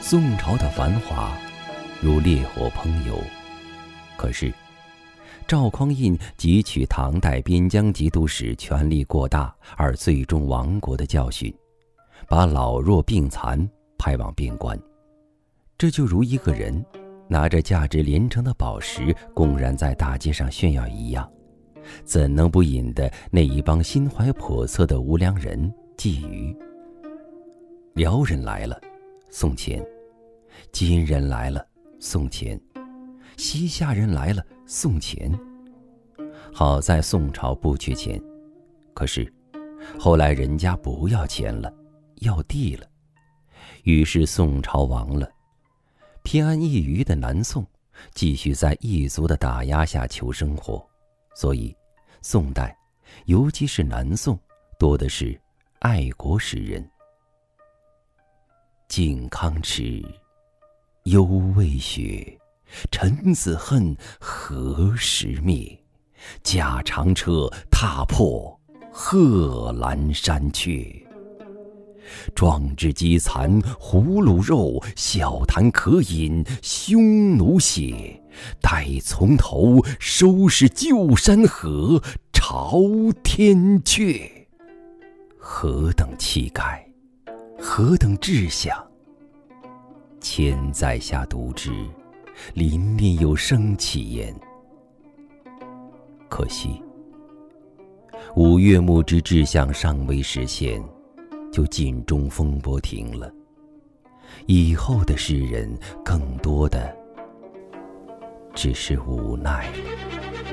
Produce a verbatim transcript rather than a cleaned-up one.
宋朝的繁华如烈火烹油，可是赵匡胤汲取唐代边疆节度使权力过大而最终亡国的教训，把老弱病残派往边关。这就如一个人拿着价值连城的宝石公然在大街上炫耀一样，怎能不引得那一帮心怀叵测的无良人觊觎？辽人来了，送钱；金人来了，送钱；西夏人来了，送钱。好在宋朝不缺钱，可是后来人家不要钱了，要地了，于是宋朝亡了。偏安一隅的南宋继续在异族的打压下求生活，所以宋代，尤其是南宋，多的是爱国诗人。靖康耻，犹未雪，臣子恨，何时灭？驾长车，踏破贺兰山缺。壮志饥残胡虏肉，笑谈渴饮匈奴血。待从头，收拾旧山河，朝天阙。何等气概，何等志向！千载下读之，凛凛有生气焉。可惜，五岳牧之志向尚未实现，就尽中风波停了。以后的诗人，更多的只是无奈了。